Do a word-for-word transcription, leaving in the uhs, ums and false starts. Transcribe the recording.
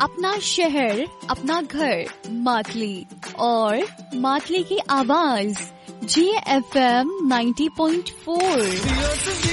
अपना शहर, अपना घर, मातली और मातली की आवाज जी F M ninety point four.